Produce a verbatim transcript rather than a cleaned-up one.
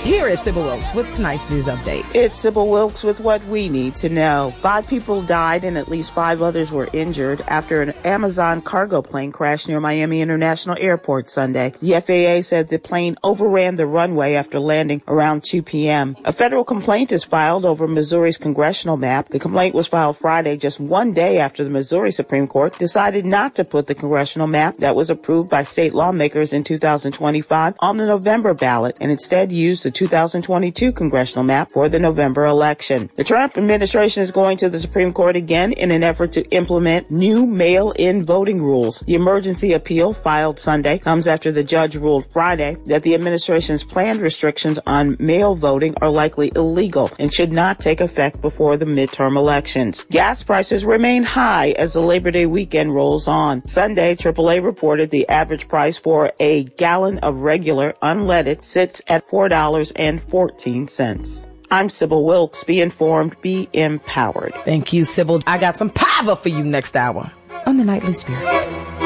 Here is Sybil Wilkes with tonight's news update. It's Sybil Wilkes with what we need to know. Five people died and at least five others were injured after an Amazon cargo plane crashed near Miami International Airport Sunday. The F A A said the plane overran the runway after landing around two p.m. A federal complaint is filed over Missouri's congressional map. The complaint was filed Friday, just one day after the Missouri Supreme Court decided not to put the congressional map that was approved by state lawmakers in two thousand twenty-five on the November ballot and instead used the two thousand twenty-two congressional map for the November election. The Trump administration is going to the Supreme Court again in an effort to implement new mail-in voting rules. The emergency appeal filed Sunday comes after the judge ruled Friday that the administration's planned restrictions on mail voting are likely illegal and should not take effect before the midterm elections. Gas prices remain high as the Labor Day weekend rolls on. Sunday, triple A reported the average price for a gallon of regular unleaded sits at four dollars and fourteen cents. I'm Sybil Wilkes. Be informed, be empowered. Thank you, Sybil. I got some power for you next hour on the Nightly Spirit.